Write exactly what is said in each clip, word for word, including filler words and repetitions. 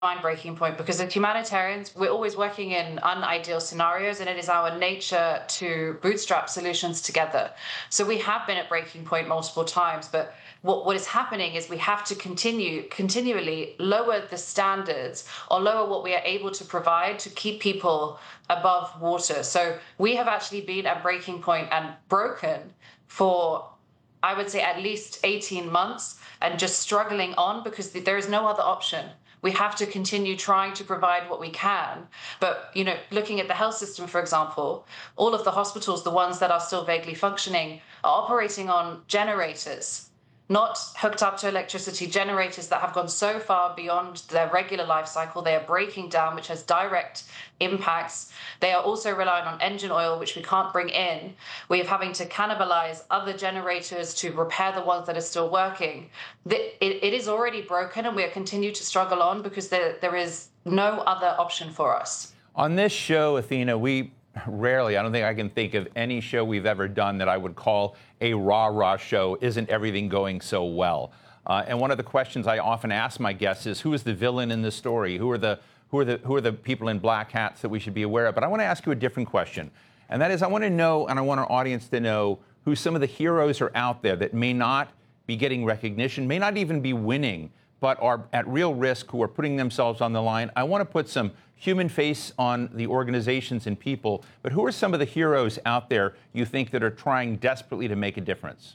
Find breaking point, because as humanitarians, we're always working in unideal scenarios, and it is our nature to bootstrap solutions together. So we have been at breaking point multiple times, but what, what is happening is we have to continue continually lower the standards or lower what we are able to provide to keep people above water. So we have actually been at breaking point and broken for, I would say, at least eighteen months, and just struggling on because there is no other option. We have to continue trying to provide what we can. But, you know, looking at the health system, for example, all of the hospitals, the ones that are still vaguely functioning, are operating on generators, not hooked up to electricity, generators that have gone so far beyond their regular life cycle. They are breaking down, which has direct impacts. They are also relying on engine oil, which we can't bring in. We are having to cannibalize other generators to repair the ones that are still working. It, it is already broken, and we continue to struggle on because there, there is no other option for us. On this show, Athena, we rarely, I don't think I can think of any show we've ever done that I would call a rah-rah show. Isn't everything going so well? Uh, and one of the questions I often ask my guests is, who is the villain in the story? Who are the who are the who are the people in black hats that we should be aware of? But I want to ask you a different question, and that is, I want to know, and I want our audience to know, who some of the heroes are out there that may not be getting recognition, may not even be winning, but are at real risk, who are putting themselves on the line. I want to put some human face on the organizations and people, but who are some of the heroes out there you think that are trying desperately to make a difference?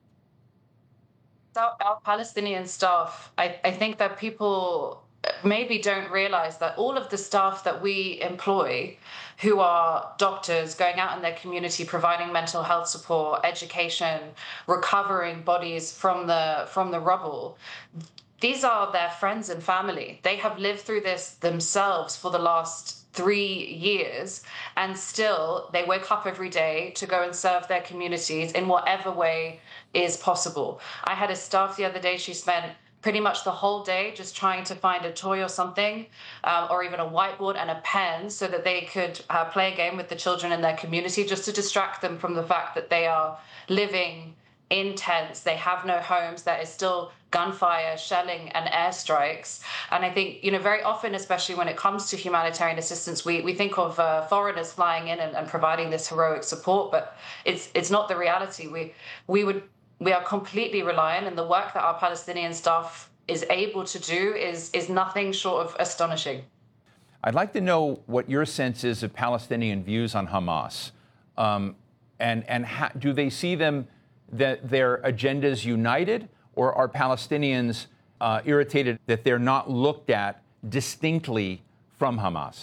Our, our Palestinian staff, I, I think that people maybe don't realize that all of the staff that we employ, who are doctors going out in their community, providing mental health support, education, recovering bodies from the from the rubble, these are their friends and family. They have lived through this themselves for the last three years, and still they wake up every day to go and serve their communities in whatever way is possible. I had a staff the other day, she spent pretty much the whole day just trying to find a toy or something, um, or even a whiteboard and a pen, so that they could uh, play a game with the children in their community, just to distract them from the fact that they are living in tents, they have no homes, there is still gunfire, shelling, and airstrikes. And I think, you know, very often, especially when it comes to humanitarian assistance, we, we think of uh, foreigners flying in and, and providing this heroic support, but it's it's not the reality. We we would we are completely reliant, and the work that our Palestinian staff is able to do is is nothing short of astonishing. I'd like to know what your sense is of Palestinian views on Hamas, um, and and ha- do they see them that their agendas united, or are Palestinians uh, irritated that they're not looked at distinctly from Hamas?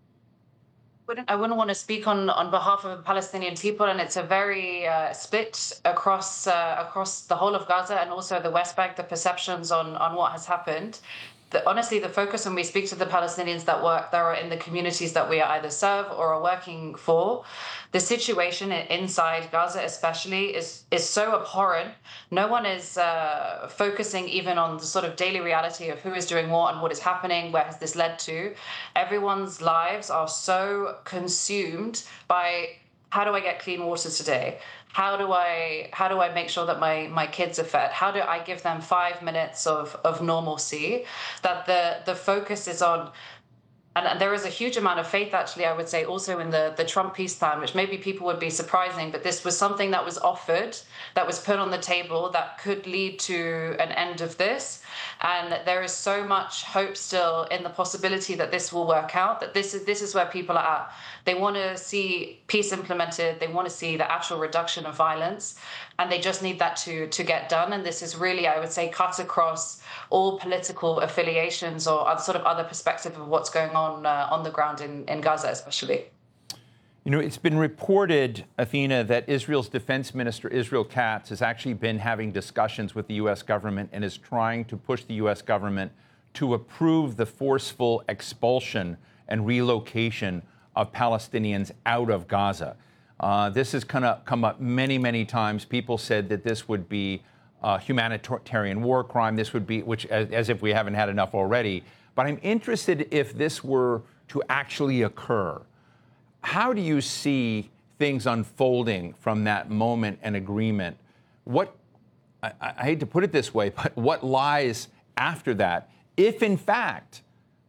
I wouldn't want to speak on, on behalf of the Palestinian people, and it's a very uh, split across uh, across the whole of Gaza and also the West Bank, the perceptions on, on what has happened. The, honestly, the focus when we speak to the Palestinians that work that are in the communities that we either serve or are working for, the situation inside Gaza especially is is so abhorrent. No one is uh, focusing even on the sort of daily reality of who is doing what and what is happening, where has this led to. Everyone's lives are so consumed by, how do I get clean water today? How do I how do I make sure that my, my kids are fed? How do I give them five minutes of, of normalcy? That the, the focus is on, and, and there is a huge amount of faith, actually, I would say, also in the, the Trump peace plan, which maybe people would be surprising, but this was something that was offered, that was put on the table, that could lead to an end of this. And there is so much hope still in the possibility that this will work out, that this is this is where people are at. They want to see peace implemented. They want to see the actual reduction of violence, and they just need that to, to get done. And this is really, I would say, cut across all political affiliations or other, sort of other perspective of what's going on uh, on the ground in, in Gaza, especially. You know, it's been reported, Athena, that Israel's defense minister, Israel Katz, has actually been having discussions with the U S government and is trying to push the U S government to approve the forceful expulsion and relocation of Palestinians out of Gaza. Uh, this has kind of come up many, many times. People said that this would be a humanitarian war crime. This would be, which, as, as if we haven't had enough already. But I'm interested, if this were to actually occur, how do you see things unfolding from that moment and agreement? What, I, I hate to put it this way, but what lies after that, if in fact